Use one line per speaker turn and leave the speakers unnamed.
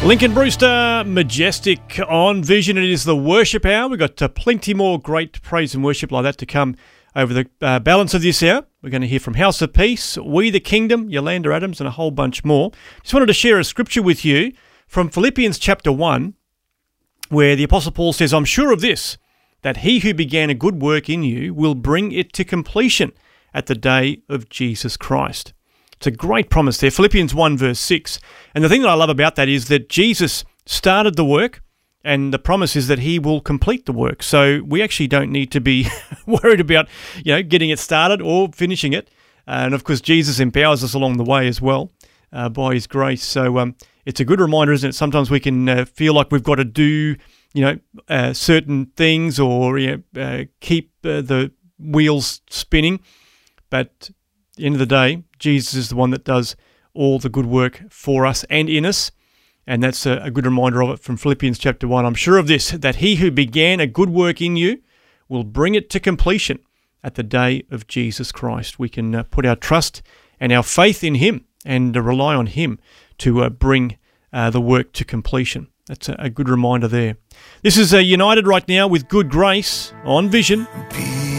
Lincoln Brewster, Majestic on Vision. It is the worship hour. We've got plenty more great praise and worship like that to come over the balance of this hour. We're going to hear from House of Peace, We the Kingdom, Yolanda Adams, and a whole bunch more. Just wanted to share a scripture with you from Philippians chapter 1, where the Apostle Paul says, I'm sure of this, that he who began a good work in you will bring it to completion at the day of Jesus Christ. It's a great promise there. Philippians 1 verse 6. And the thing that I love about that is that Jesus started the work, and the promise is that he will complete the work. So we actually don't need to be worried about, getting it started or finishing it. And of course, Jesus empowers us along the way as well by his grace. So it's a good reminder, isn't it? Sometimes we can feel like we've got to do, certain things or keep the wheels spinning. But at the end of the day, Jesus is the one that does all the good work for us and in us. And that's a good reminder of it from Philippians chapter 1. I'm sure of this, that he who began a good work in you will bring it to completion at the day of Jesus Christ. We can put our trust and our faith in him and rely on him to bring the work to completion. That's a good reminder there. This is United right now with Good Grace on Vision.